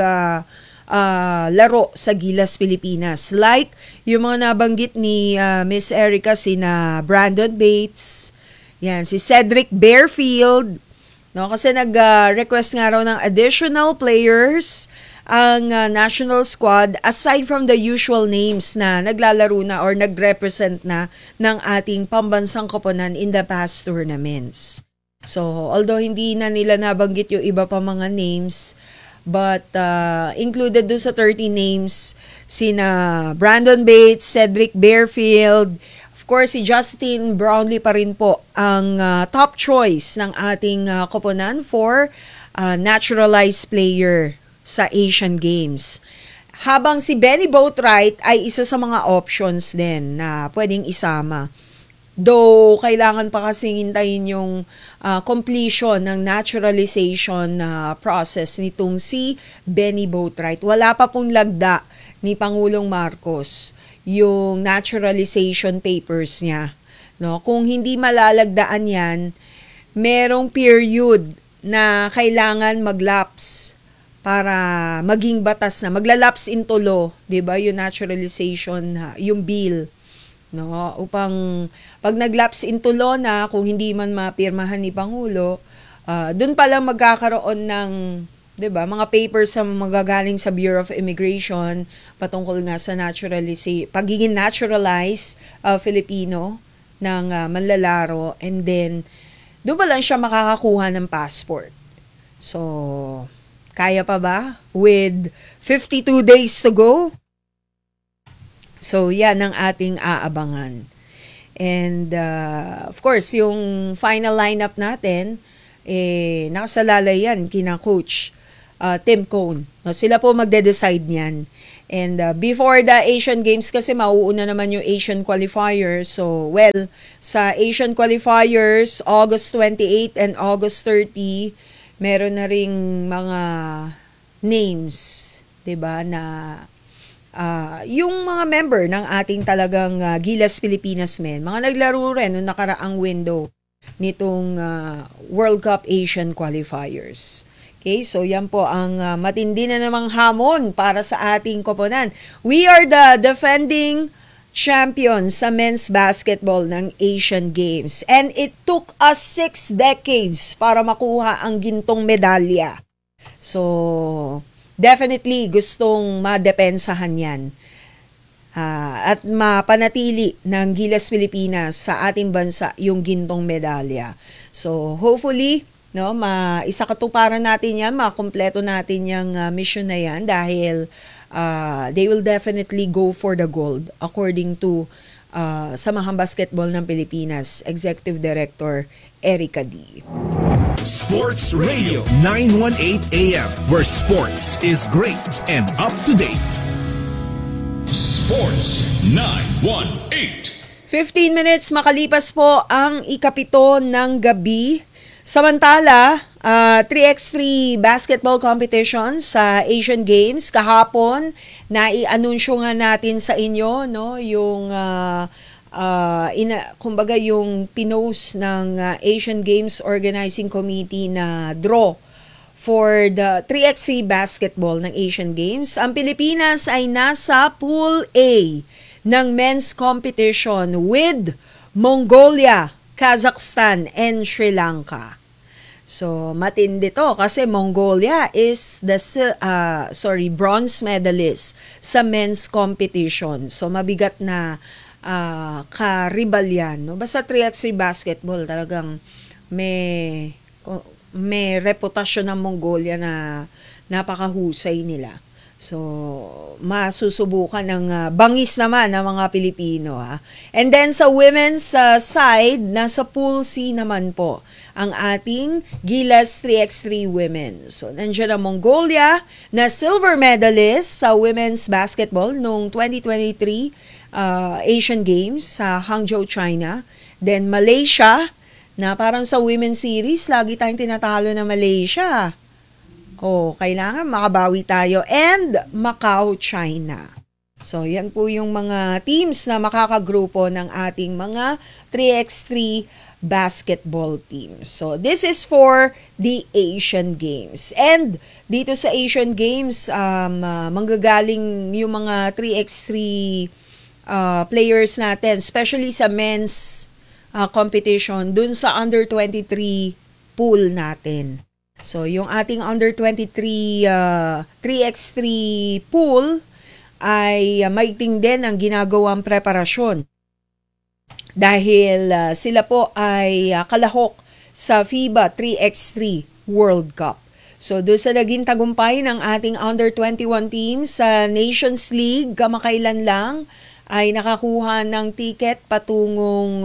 laro sa Gilas Pilipinas. Like yung mga nabanggit ni Miss Erica, sina Brandon Bates, yan, si Cedric Bearfield, no, kasi nag-request nga raw ng additional players ang national squad aside from the usual names na naglalaro na or nag-represent na ng ating pambansang koponan in the past tournaments. So, although hindi na nila nabanggit yung iba pa mga names, but included doon sa 30 names sina Brandon Bates, Cedric Bearfield, of course, si Justin Brownlee pa rin po ang top choice ng ating koponan for naturalized player sa Asian Games. Habang si Benny Boatwright ay isa sa mga options din na pwedeng isama. Though, kailangan pa kasing hintayin yung completion ng naturalization process nitong si Benny Boatwright. Wala pa pong lagda ni Pangulong Marcos yung naturalization papers niya, no? Kung hindi malalagdaan yan, merong period na kailangan maglapse para maging batas na, maglalapse into law, 'di ba? Yung naturalization, yung bill, no? Upang pag naglapse into law na, kung hindi man mapirmahan ni Pangulo, doon pa lang magkakaroon ng, 'di ba, mga papers sa magagaling sa Bureau of Immigration patungkol nga sa pagiging naturalized Filipino ng manlalaro, and then doon pa lang siya makakakuha ng passport. So, kaya pa ba with 52 days to go? So, yan ang ating aabangan. And of course, yung final lineup natin, nakasalalay yan kina Coach Tim Cone. No, sila po magde-decide niyan. And before the Asian Games kasi mauuna naman yung Asian qualifiers. So, well, sa Asian qualifiers, August 28 and August 30, meron na ring mga names, 'di ba, na yung mga member ng ating talagang Gilas Pilipinas men, mga naglaro rin noong nakaraang window nitong World Cup Asian qualifiers. Okay, so yan po ang matindi na namang hamon para sa ating koponan. We are the defending champions sa men's basketball ng Asian Games. And it took us 6 decades para makuha ang gintong medalya. So, definitely gustong madepensahan yan. At mapanatili ng Gilas Pilipinas sa ating bansa yung gintong medalya. So, hopefully, no, isakatuparan natin yan, makumpleto natin yung mission na yan dahil they will definitely go for the gold according to Samahang Basketball ng Pilipinas Executive Director Erica D. Sports Radio 918 AM, where sports is great and up to date. Sports 918. 15 minutes makalipas po ang ikapito ng gabi. Samantala, 3x3 basketball competition sa Asian Games kahapon, nai-anunsyo nga natin sa inyo, no, yung kumbaga yung pinost ng Asian Games Organizing Committee na draw for the 3x3 basketball ng Asian Games. Ang Pilipinas ay nasa Pool A ng men's competition with Mongolia, Kazakhstan, and Sri Lanka. So, matindi to kasi Mongolia is the bronze medalist sa men's competition. So, mabigat na karibal yan. No? Basta 3x3 basketball, talagang may reputasyon ng Mongolia na napakahusay nila. So, masusubukan ng bangis naman ng mga Pilipino. And then sa women's side, nasa Pool C naman po ang ating Gilas 3x3 women. So, nandiyan ang Mongolia na silver medalist sa women's basketball noong 2023 Asian Games sa Hangzhou, China. Then Malaysia, na parang sa women's series, lagi tayong tinatalo na Malaysia. Kailangan makabawi tayo. And Macau, China. So, yan po yung mga teams na makakagrupo ng ating mga 3x3 basketball teams. So, this is for the Asian Games. And dito sa Asian Games, manggagaling yung mga 3x3 players natin, especially sa men's competition, dun sa under 23 pool natin. So, yung ating under 23 3x3 pool ay maiting din ang ginagawang preparasyon. Dahil sila po ay kalahok sa FIBA 3x3 World Cup. So, doon sa naging tagumpay ng ating under 21 team sa Nations League, kamakailan lang ay nakakuha ng ticket patungong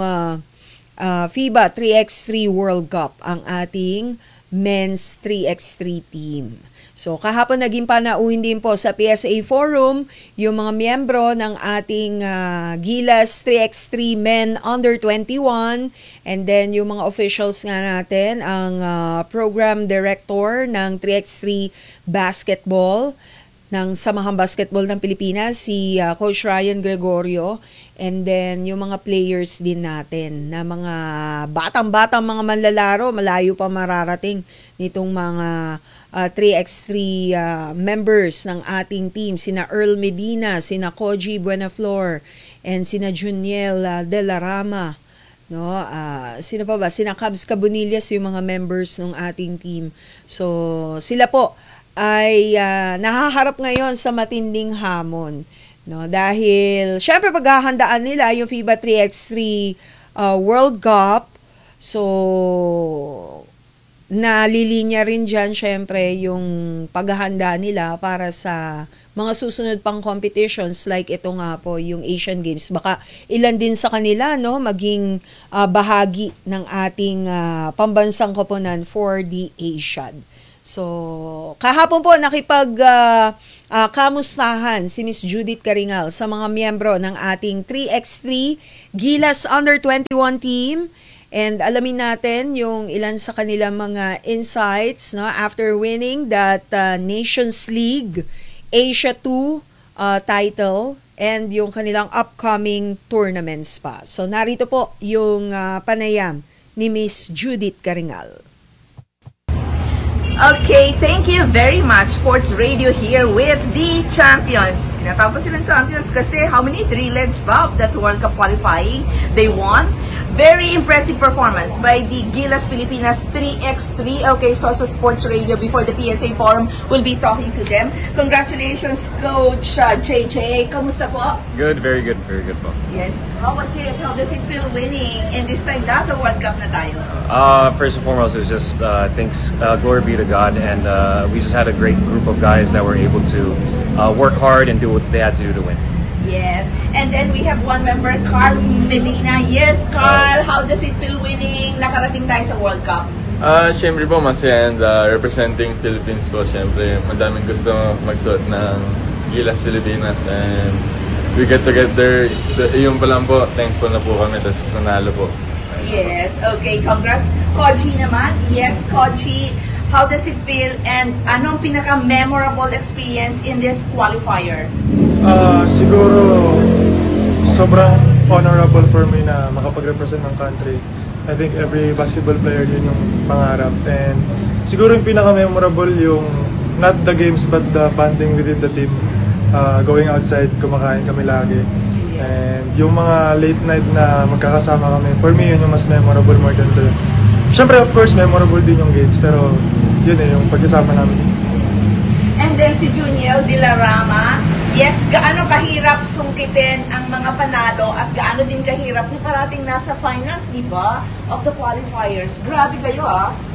FIBA 3x3 World Cup ang ating men's 3x3 team. So, kahapon naging panauhin din po sa PSA Forum yung mga miyembro ng ating Gilas 3x3 men under 21, and then yung mga officials nga natin, ang program director ng 3x3 basketball ng Samahang Basketball ng Pilipinas, si Coach Ryan Gregorio, and then yung mga players din natin na mga batang-batang mga manlalaro, malayo pa mararating nitong mga 3x3 members ng ating team, sina Earl Medina, sina Koji Buenaflor, and sina Juniel De La Rama, no? Sino pa ba? Sina Cabs Cabonillas, yung mga members ng ating team. So, sila po ay nahaharap ngayon sa matinding hamon, no? Dahil syempre paghahandaan nila yung FIBA 3x3 World Cup. So, nalilinya rin dyan syempre yung paghahanda nila para sa mga susunod pang competitions like ito nga po yung Asian Games. Baka ilan din sa kanila no maging bahagi ng ating pambansang koponan for the Asian. So, kahapon po kamustahan si Miss Judith Caringal sa mga miyembro ng ating 3x3 Gilas Under 21 team. And alamin natin yung ilan sa kanilang mga insights no after winning that Nations League Asia 2 title and yung kanilang upcoming tournaments pa. So narito po yung panayam ni Miss Judith Caringal. Okay, thank you very much. Sports Radio here with the champions. Tinatawag silang champions kasi how many? 3 legs ba of that World Cup qualifying? They won. Very impressive performance by the Gilas Pilipinas 3x3. Okay, so sa Sports Radio before the PSA Forum, we'll be talking to them. Congratulations, Coach JJ. Kamusta po? Good, very good po. Yes. How was it? How does it feel winning? And this time, nasa World Cup na tayo. First and foremost, it was just thanks, glory be to God, and we just had a great group of guys that were able to work hard and do what they had to do to win. Yes. And then we have one member, Carl Medina. Yes, Carl, how does it feel winning? Nakarating tayo sa World Cup. Siyempre po, masaya and representing Philippines po, siyempre madaming gusto magsuot ng Gilas Pilipinas and we get together. Yung pa lang po, thankful na po kami, tapos nanalo po. Yes, okay, congrats. Koji naman. Yes, Koji, how does it feel and anong pinaka-memorable experience in this qualifier? Siguro sobrang honorable for me na makapag-represent ng country. I think every basketball player yun yung pangarap. And siguro yung pinaka-memorable yung not the games but the bonding within the team. Going outside, kumakain kami lagi. And yung mga late night na magkakasama kami, for me yun yung mas memorable more than the... Siyempre of course memorable din yung games pero yun yung pagkasama namin. And then si Juniel De La Rama, yes, gaano kahirap sungkitin ang mga panalo at gaano din kahirap ni parating nasa finals, di ba? Of the qualifiers. Grabe kayo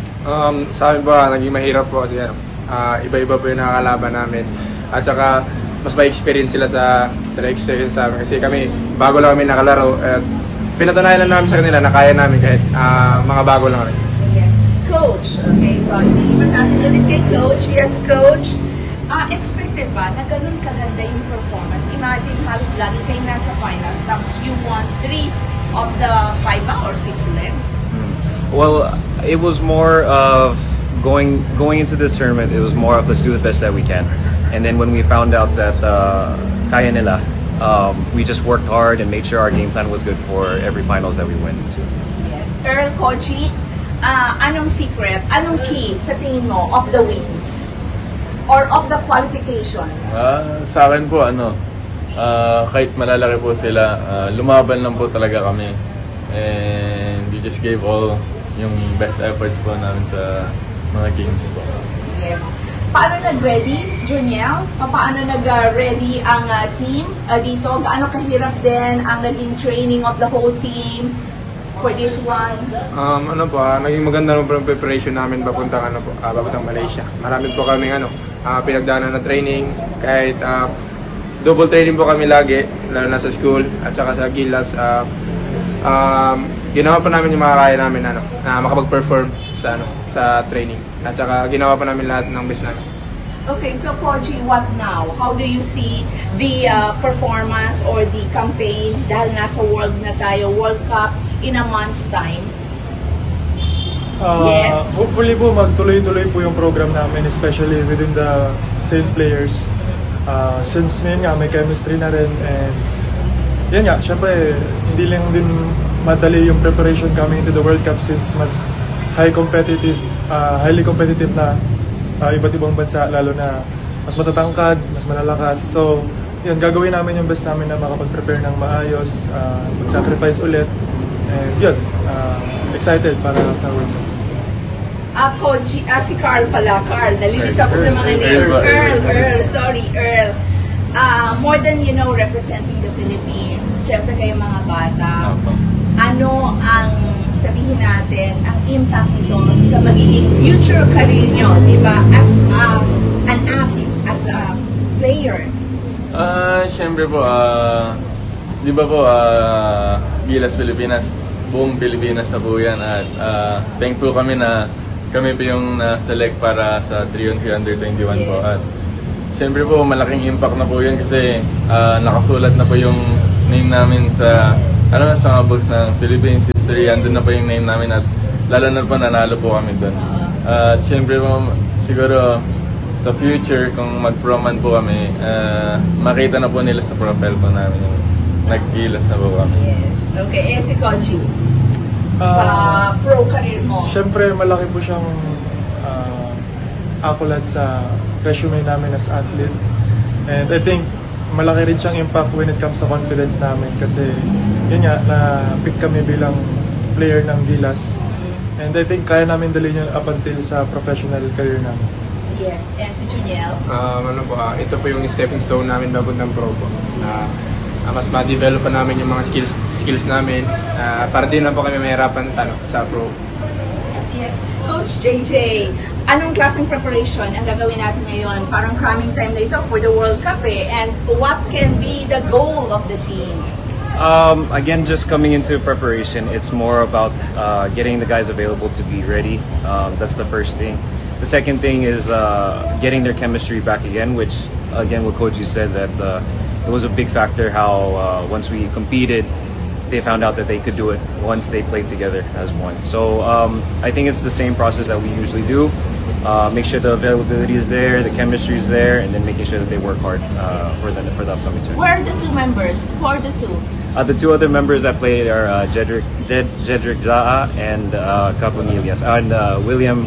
Sa amin ba, naging mahirap po kasi iba-iba po yung nakakalaban namin. At saka mas may experience sila sa experience sa amin kasi kami bago lang kami nakalaro at pinatunayan lang namin sa kanila na kaya namin kahit mga bago lang rin. Yes. Coach, okay, so lilipat natin ulit kay Coach. Yes, Coach. Expected ba na ganun kaganda yung performance? Imagine halos lagi kayo nasa finals tapos you won 3 of the 5 or 6 legs? Well, it was more of going into this tournament, it was more of let's do the best that we can. And then when we found out that kaya nila, we just worked hard and made sure our game plan was good for every finals that we went into. Yes. Earl Koji, anong secret, anong key sa tingin mo of the wins? Or of the qualification? Sa akin po, kahit malalaki po sila, lumaban lang po talaga kami. And we just gave all yung best efforts po namin sa mga games po. Yes. Paano nag-ready, Juniel? Paano nag-ready ang team dito? Gaano kahirap din ang naging training of the whole team for this one? Naging maganda naman po ang preparation namin papuntang Malaysia. Marami po kaming pinagdaanan na training, kahit double training po kami lagi, lalo na sa school at saka sa Gilas. Ginawa pa namin yung makakaya namin na makapag-perform sa training at saka ginawa pa namin lahat ng best namin. Okay, so Koji, what now? How do you see the performance or the campaign dahil nasa World Cup in a month's time? Yes. Hopefully po magtuloy-tuloy po yung program namin, especially within the same players. Since ngayon nga may chemistry na rin and yan nga, syempre hindi lang din madali yung preparation coming into the World Cup since mas highly competitive na iba't ibang bansa, lalo na mas matatangkad, mas malalakas. So yun, gagawin namin yung best namin na makapag-prepare ng maayos, mag-sacrifice ulit. And yun, excited para sa World Cup. Koji, si Carl pala. Carl, nalilito ako sa mga name. Earl. More than, representing the Philippines, syempre kayo mga bata, ano ang sabihin sabihin natin ang impact nito sa magiging future career nyo, di ba? As an athlete, as a player. Siyempre po, di ba po, Gilas Pilipinas, buong Pilipinas na po yan at thankful kami na kami po yung na-select para sa 3-on-3 Under 21 po. At siyempre po, malaking impact na po yun kasi nakasulat na po yung name namin sa mga books ng Philippines history. Andun na po yung name namin at lalo na po nanalo po kami doon. At siyempre po, siguro sa future, kung mag-pro-man po kami, makita na po nila sa profile po namin yung nag-Gilas na po kami. Yes. Okay, si Koji, sa pro career mo. Siyempre, malaki po siyang accolade sa resume namin as athlete. And I think malaki rin siyang impact when it comes sa confidence namin kasi yun nga, na-pick kami bilang player ng Gilas. And I think kaya namin dalhin yun up until sa professional career namin. Yes, and si Juniel? Ito po yung stepping stone namin babod ng pro po. Mas ma-develop pa namin yung mga skills namin para din na po kami mahirapan sa pro. Yes. Coach JJ, anong klaseng preparation ang gagawin natin ngayon? Parang cramming time na ito for the World Cup and what can be the goal of the team? Again, just coming into preparation, it's more about getting the guys available to be ready. That's the first thing. The second thing is getting their chemistry back again, which again what Koji said that it was a big factor how once we competed, they found out that they could do it once they played together as one. So I think it's the same process that we usually do. Make sure the availability is there, the chemistry is there, and then making sure that they work hard for the upcoming tournament. Where are the two members? Who are the two? The two other members that played are Jedrick Jaa and Cabanillas, and Wilhelm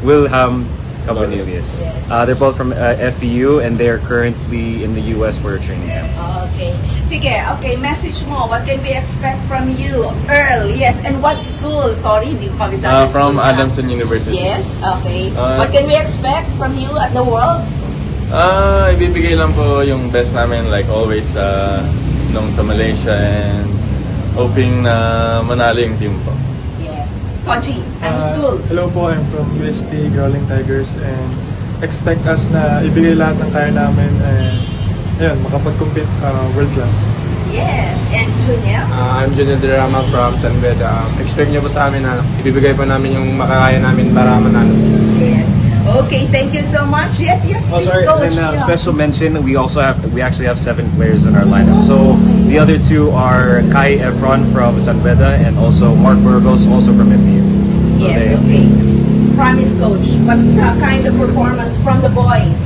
Cabanillas. They're both from FEU and they're currently in the US for a training camp. Okay. Sige, okay, message mo. What can we expect from you? Earl, yes. And what school? Sorry, hindi ko kabisado. From Adamson University. Yes, okay. What can we expect from you at the World? Ibibigay lang po yung best namin like always nung sa Malaysia and hoping na manalo yung team po. Yes. Koji, anong school? Hello po, I'm from UST Growling Tigers and expect us na ibigay lahat ng kaya namin and ayun, makapag-compete world class. Yes, and Junior? I'm Junior Drama from San Beda. Expect nyo po sa amin na ibibigay po namin yung makakaya namin para manalo. Yes. Okay, thank you so much. Yes, please, Coach. And special mention, we actually have 7 players in our lineup. So the other 2 are Kai Efron from San Beda and also Mark Burgos, also from FEU. So yes, okay. Promise, Coach. What kind of performance from the boys?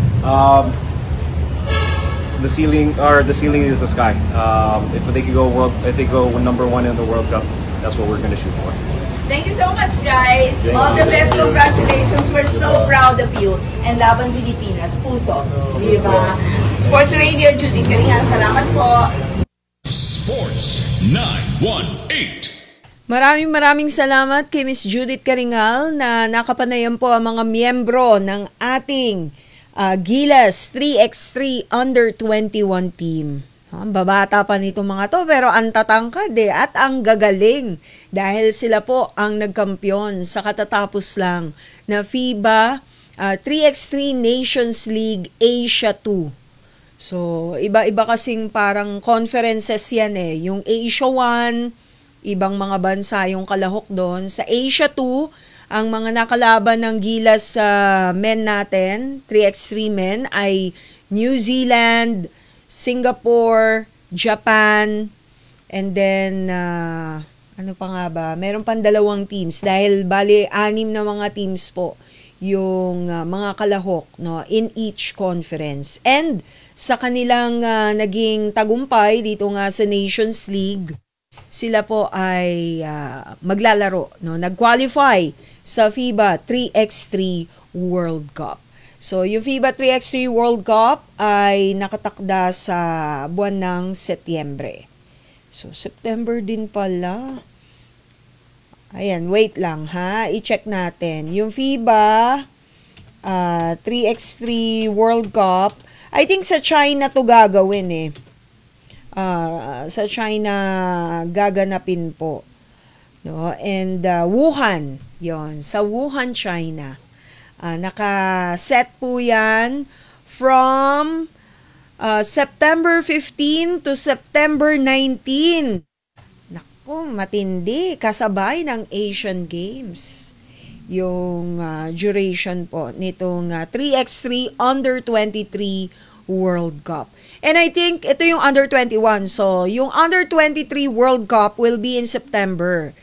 The ceiling is the sky. If they go number 1 in the World Cup, that's what we're going to shoot for. Thank you so much, guys. All the best. Congratulations. We're so proud of you. And Laban Pilipinas, puso. Diba? Sports Radio, Judy Karingan. Salamat po. Sports 918. Maraming salamat kay Miss Judith Karingal na nakapanayan po ang mga miyembro ng ating Gilas 3x3 Under 21 team. Ang babata pa nitong mga to pero ang tatangkad at ang gagaling dahil sila po ang nagkampiyon sa katatapos lang na FIBA 3x3 Nations League Asia 2. So, iba-iba kasing parang conferences yan Yung Asia 1, ibang mga bansa yung kalahok doon. Sa Asia 2, ang mga nakalaban ng Gilas men natin, 3x3 men, ay New Zealand, Singapore, Japan, and then, ano pa nga ba? Meron pang 2 teams dahil bali 6 na mga teams po yung mga kalahok in each conference. And sa kanilang naging tagumpay dito nga sa Nations League, sila po ay maglalaro. Nag-qualify sa FIBA 3x3 World Cup. So, yung FIBA 3x3 World Cup ay nakatakda sa buwan ng Setyembre. So, September din pala. Ayan, wait lang ha. I-check natin. Yung FIBA 3x3 World Cup, I think sa China to gagawin sa China gaganapin po. No? And Wuhan, yon sa Wuhan, China. Naka-set po yan from September 15 to September 19. Naku, matindi. Kasabay ng Asian Games. Yung duration po nitong 3x3 Under 23 World Cup. And I think ito yung Under 21. So, yung Under 23 World Cup will be in September.